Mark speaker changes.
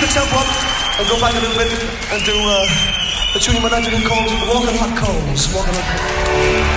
Speaker 1: tempo up and go back a little bit and do a tune in my called Walking Hot Coals. Walking Hot Coals.